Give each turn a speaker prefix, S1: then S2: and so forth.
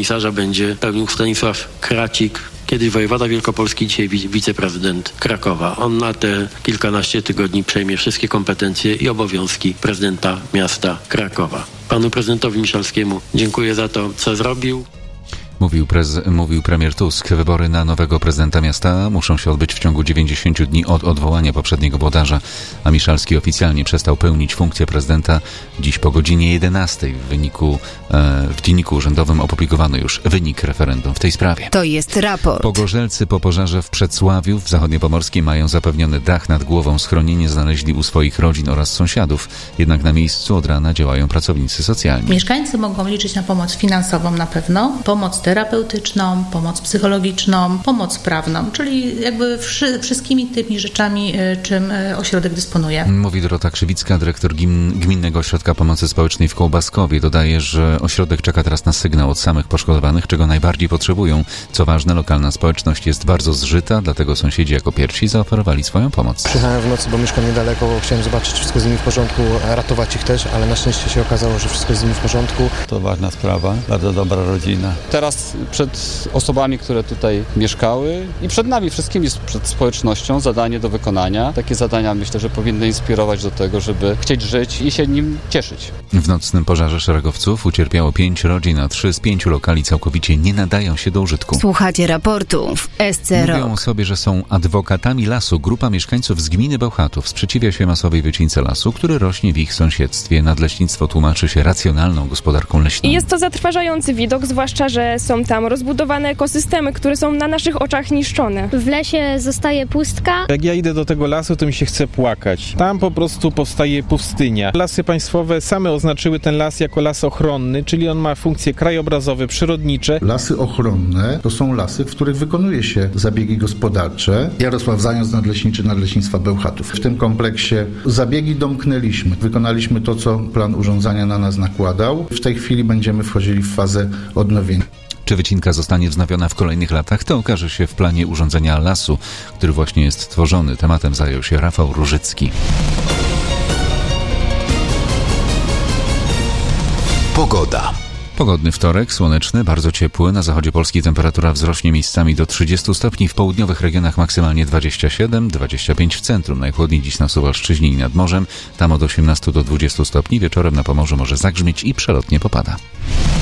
S1: komisarza będzie pełnił Stanisław Kracik, kiedyś wojewoda wielkopolski, dzisiaj wiceprezydent Krakowa. On na te kilkanaście tygodni przejmie wszystkie kompetencje i obowiązki prezydenta miasta Krakowa. Panu prezydentowi Miszalskiemu dziękuję za to, co zrobił.
S2: Mówił premier Tusk. Wybory na nowego prezydenta miasta muszą się odbyć w ciągu 90 dni od odwołania poprzedniego włodarza, a Miszalski oficjalnie przestał pełnić funkcję prezydenta dziś po godzinie 11. W dzienniku urzędowym opublikowano już wynik referendum w tej sprawie.
S3: To jest raport.
S2: Pogorzelcy po pożarze w Przedsławiu w Zachodniopomorskim mają zapewniony dach nad głową. Schronienie znaleźli u swoich rodzin oraz sąsiadów. Jednak na miejscu od rana działają pracownicy socjalni.
S4: Mieszkańcy mogą liczyć na pomoc finansową na pewno, pomoc terapeutyczną, pomoc psychologiczną, pomoc prawną, czyli jakby wszystkimi tymi rzeczami, czym ośrodek dysponuje.
S2: Mówi Dorota Krzywicka, dyrektor Gminnego Ośrodka Pomocy Społecznej w Kołbaskowie. Dodaje, że ośrodek czeka teraz na sygnał od samych poszkodowanych, czego najbardziej potrzebują. Co ważne, lokalna społeczność jest bardzo zżyta, dlatego sąsiedzi jako pierwsi zaoferowali swoją pomoc.
S5: Przyjechałem w nocy, bo mieszkam niedaleko, chciałem zobaczyć, czy wszystko z nimi w porządku, ratować ich też, ale na szczęście się okazało, że wszystko jest z nimi w porządku.
S6: To ważna sprawa, bardzo dobra rodzina.
S7: Teraz przed osobami, które tutaj mieszkały i przed nami wszystkimi, przed społecznością zadanie do wykonania. Takie zadania myślę, że powinny inspirować do tego, żeby chcieć żyć i się nim cieszyć.
S2: W nocnym pożarze szeregowców ucierpiało 5 rodzin, a 3 z 5 lokali całkowicie nie nadają się do użytku.
S3: Słuchacie raportu w SC
S2: Mówią o
S3: Rok.
S2: sobie, że są adwokatami lasu. Grupa mieszkańców z gminy Bełchatów sprzeciwia się masowej wycince lasu, który rośnie w ich sąsiedztwie. Nadleśnictwo tłumaczy się racjonalną gospodarką leśną.
S8: Jest to zatrważający widok, zwłaszcza, że są tam rozbudowane ekosystemy, które są na naszych oczach niszczone.
S9: W lesie zostaje pustka.
S10: Jak ja idę do tego lasu, to mi się chce płakać. Tam po prostu powstaje pustynia. Lasy państwowe same oznaczyły ten las jako las ochronny, czyli on ma funkcje krajobrazowe, przyrodnicze.
S11: Lasy ochronne to są lasy, w których wykonuje się zabiegi gospodarcze. Jarosław Zając, nadleśniczy Nadleśnictwa Bełchatów. W tym kompleksie zabiegi domknęliśmy. Wykonaliśmy to, co plan urządzania na nas nakładał. W tej chwili będziemy wchodzili w fazę odnowienia.
S2: Czy wycinka zostanie wznowiona w kolejnych latach? To okaże się w planie urządzenia lasu, który właśnie jest tworzony. Tematem zajął się Rafał Różycki.
S12: Pogoda.
S2: Pogodny wtorek, słoneczny, bardzo ciepły. Na zachodzie Polski temperatura wzrośnie miejscami do 30 stopni, w południowych regionach maksymalnie 27-25 w centrum. Najchłodniej dziś na Suwalszczyźnie i nad morzem, tam od 18 do 20 stopni. Wieczorem na Pomorzu może zagrzmieć i przelotnie popada.